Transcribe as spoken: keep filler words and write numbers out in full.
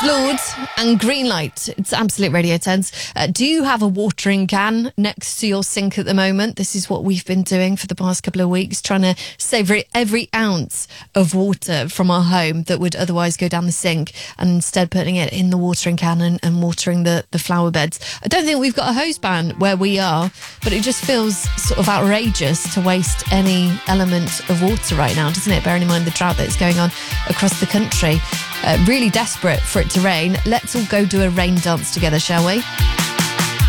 Lord and Green Light. It's Absolute Radio tens. Uh, do you have a watering can next to your sink at the moment? This is what we've been doing for the past couple of weeks, trying to savour every ounce of water from our home that would otherwise go down the sink, and instead putting it in the watering can and, and watering the, the flower beds. I don't think we've got a hose ban where we are, but it just feels sort of outrageous to waste any element of water right now, doesn't it? Bearing in mind the drought that's going on across the country. Uh, really desperate for it to rain. Let's all go do a rain dance together, shall we?